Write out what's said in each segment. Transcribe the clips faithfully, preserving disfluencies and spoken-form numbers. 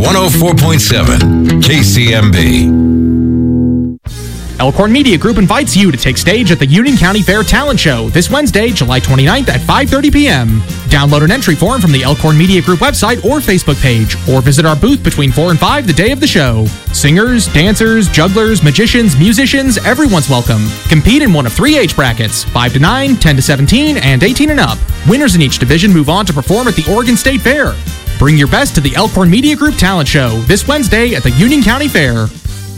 one oh four point seven K C M B. Elkhorn Media Group invites you to take stage at the Union County Fair Talent Show this Wednesday, July twenty-ninth at five thirty p.m. Download an entry form from the Elkhorn Media Group website or Facebook page, or visit our booth between four and five the day of the show. Singers, dancers, jugglers, magicians, musicians, everyone's welcome. Compete in one of three age brackets, five to nine, ten to seventeen, and eighteen and up. Winners in each division move on to perform at the Oregon State Fair. Bring your best to the Elkhorn Media Group Talent Show this Wednesday at the Union County Fair.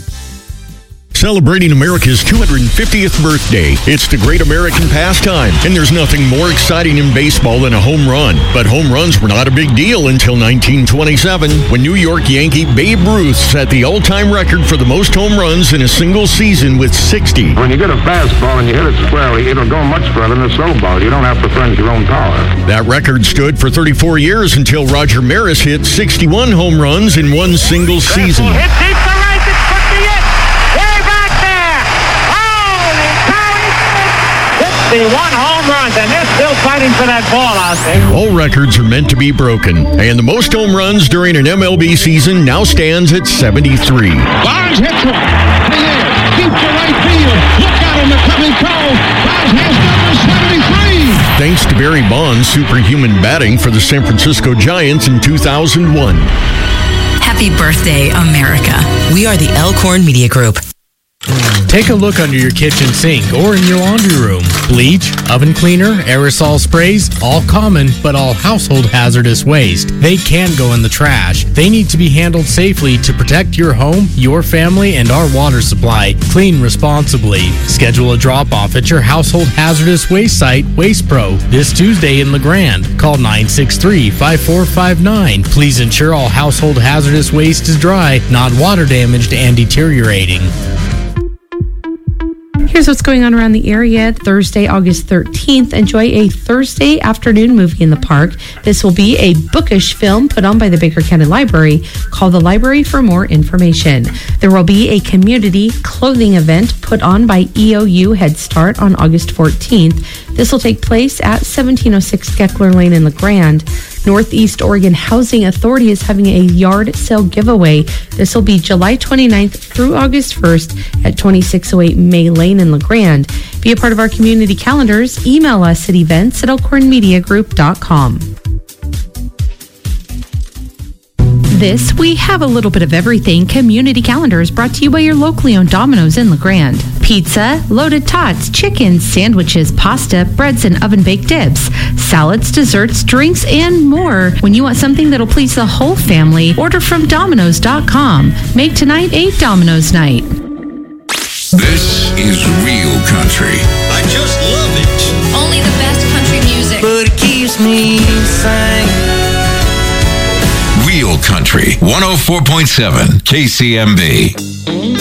Celebrating America's two hundred fiftieth birthday. It's the great American pastime, and there's nothing more exciting in baseball than a home run. But home runs were not a big deal until nineteen twenty-seven, when New York Yankee Babe Ruth set the all-time record for the most home runs in a single season with sixty. When you get a fastball and you hit it squarely, it'll go much further than a slow ball. You don't have to furnish your own power. That record stood for thirty-four years until Roger Maris hit sixty-one home runs in one single season. Hit deep to right, it's put me in. Way back there. Holy cow, sixty-one home runs, and they're still fighting for that ball out there. All records are meant to be broken, and the most home runs during an M L B season now stands at seventy-three. Barnes hits one. In the air. Deep to right field. Look out in the coming cone. Barnes has number seventy-three. Thanks to Barry Bonds' superhuman batting for the San Francisco Giants in two thousand one. Happy birthday, America. We are the Elkhorn Media Group. Take a look under your kitchen sink or in your laundry room. Bleach, oven cleaner, aerosol sprays, all common but all household hazardous waste. They can go in the trash. They need to be handled safely to protect your home, your family, and our water supply. Clean responsibly. Schedule a drop-off at your household hazardous waste site, Waste Pro, this Tuesday in LeGrand. Call nine six three, five four five nine. Please ensure all household hazardous waste is dry, not water damaged and deteriorating. Here's what's going on around the area. Thursday, August thirteenth. Enjoy a Thursday afternoon movie in the park. This will be a bookish film put on by the Baker County Library. Call the library for more information. There will be a community clothing event put on by E O U Head Start on August fourteenth. This will take place at seventeen oh six Geckler Lane in LeGrand. Northeast Oregon Housing Authority is having a yard sale giveaway. This will be July twenty-ninth through August first at twenty-six oh eight May Lane in LeGrand. Be a part of our community calendars. Email us at events at elkhorn media group dot com. This, we have a little bit of everything. Community calendar is brought to you by your locally owned Domino's in LeGrand. Pizza, loaded tots, chicken, sandwiches, pasta, breads, and oven-baked dips, salads, desserts, drinks, and more. When you want something that'll please the whole family, order from domino's dot com. Make tonight a Domino's night. This is real country. I just love it. Only the best country music. But it keeps me sane. Real country. one oh four point seven K C M B.